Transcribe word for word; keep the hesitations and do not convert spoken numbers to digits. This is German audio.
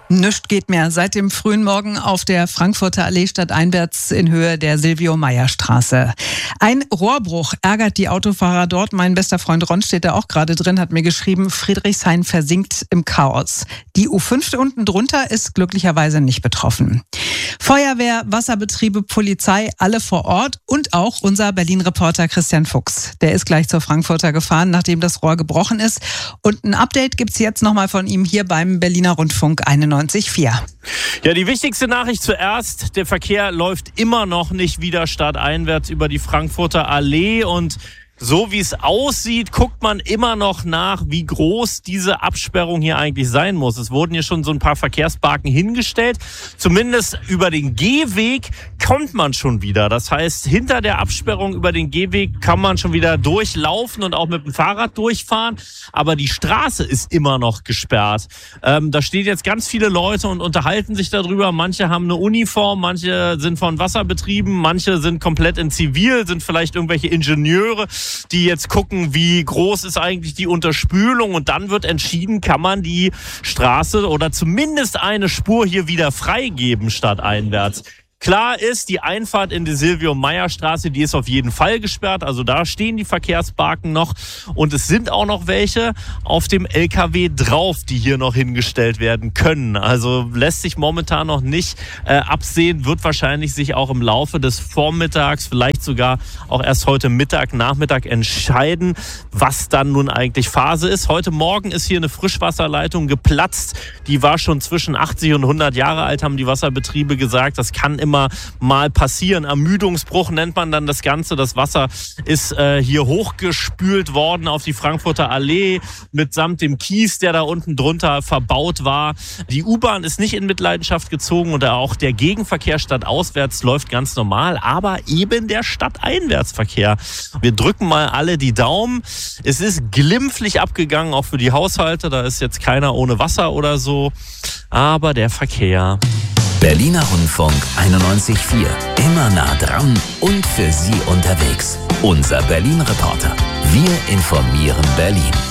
Nichts geht mehr. Seit dem frühen Morgen auf der Frankfurter Allee stadteinwärts in Höhe der Silvio-Meyer-Straße. Ein Rohrbruch ärgert die Autofahrer dort. Mein bester Freund Ron steht da auch gerade drin, hat mir geschrieben, Friedrichshain versinkt im Chaos. Die U fünf unten drunter ist glücklicherweise nicht betroffen. Feuerwehr, Wasserbetriebe, Polizei, alle vor Ort und auch unser Berlin-Reporter Christian Fuchs. Der ist gleich zur Frankfurter gefahren, nachdem das Rohr gebrochen ist. Und ein Update gibt's jetzt nochmal von ihm hier beim Berliner Rundfunk einundneunzig Komma vier. Ja, die wichtigste Nachricht zuerst. Der Verkehr läuft immer noch nicht wieder stadteinwärts über die Frankfurter Allee und so wie es aussieht, guckt man immer noch nach, wie groß diese Absperrung hier eigentlich sein muss. Es wurden hier schon so ein paar Verkehrsbarken hingestellt. Zumindest über den Gehweg kommt man schon wieder. Das heißt, hinter der Absperrung über den Gehweg kann man schon wieder durchlaufen und auch mit dem Fahrrad durchfahren. Aber die Straße ist immer noch gesperrt. Ähm, da stehen jetzt ganz viele Leute und unterhalten sich darüber. Manche haben eine Uniform, manche sind von Wasserbetrieben, manche sind komplett in Zivil, sind vielleicht irgendwelche Ingenieure, die jetzt gucken, wie groß ist eigentlich die Unterspülung, und dann wird entschieden, kann man die Straße oder zumindest eine Spur hier wieder freigeben stadteinwärts. Klar ist, die Einfahrt in die Silvio-Meyer-Straße, die ist auf jeden Fall gesperrt. Also da stehen die Verkehrsbarken noch. Und es sind auch noch welche auf dem L K W drauf, die hier noch hingestellt werden können. Also lässt sich momentan noch nicht äh, absehen. Wird wahrscheinlich sich auch im Laufe des Vormittags, vielleicht sogar auch erst heute Mittag, Nachmittag entscheiden, was dann nun eigentlich Phase ist. Heute Morgen ist hier eine Frischwasserleitung geplatzt. Die war schon zwischen achtzig und hundert Jahre alt, haben die Wasserbetriebe gesagt. Das kann immer immer mal passieren. Ermüdungsbruch nennt man dann das Ganze. Das Wasser ist äh, hier hochgespült worden auf die Frankfurter Allee mitsamt dem Kies, der da unten drunter verbaut war. Die U-Bahn ist nicht in Mitleidenschaft gezogen und auch der Gegenverkehr stadtauswärts läuft ganz normal, aber eben der Stadteinwärtsverkehr. Wir drücken mal alle die Daumen. Es ist glimpflich abgegangen, auch für die Haushalte. Da ist jetzt keiner ohne Wasser oder so. Aber der Verkehr... Berliner Rundfunk einundneunzig Komma vier. Immer nah dran und für Sie unterwegs. Unser Berlin-Reporter. Wir informieren Berlin.